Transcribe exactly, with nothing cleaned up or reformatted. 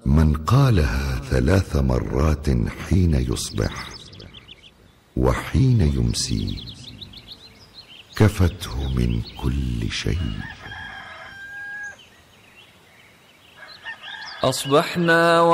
من قالها ثلاث مرات حين يصبح وحين يمسي كفته من كل شيء. أصبحنا